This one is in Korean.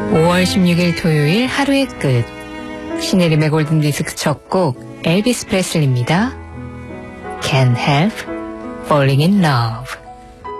5월 16일 토요일 하루의 끝. 신혜림의 골든디스크 첫 곡 엘비스 프레슬리입니다. Can't help falling in love.